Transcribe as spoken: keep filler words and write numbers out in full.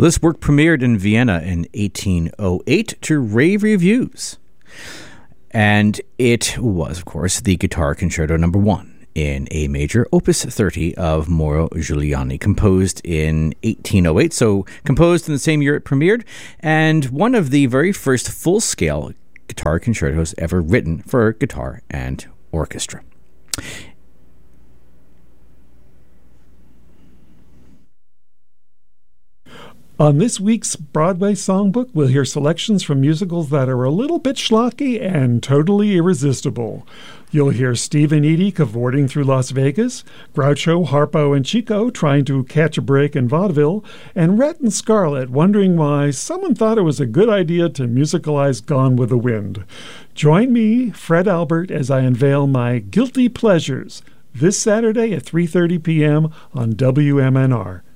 Well, this work premiered in Vienna in eighteen oh eight to rave reviews. And it was, of course, the Guitar Concerto Number One in A major, Opus thirty of Mauro Giuliani, composed in eighteen oh eight, so composed in the same year it premiered, and one of the very first full-scale guitar concertos ever written for guitar and orchestra. On this week's Broadway Songbook, we'll hear selections from musicals that are a little bit schlocky and totally irresistible. You'll hear Steve and Edie cavorting through Las Vegas, Groucho, Harpo, and Chico trying to catch a break in vaudeville, and Rhett and Scarlett wondering why someone thought it was a good idea to musicalize Gone with the Wind. Join me, Fred Albert, as I unveil my guilty pleasures this Saturday at three thirty p.m. on W M N R.